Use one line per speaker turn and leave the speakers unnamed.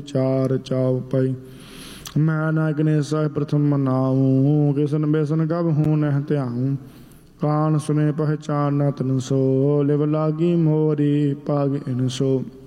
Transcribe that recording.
चार चाव पाई। मैं न गणेशा प्रथम मनाऊँ, किसन बेसन कब हूँ नह त्याऊँ। कान सुने पहचान न तन सो, लिव लागी मोरी पाग इन सो।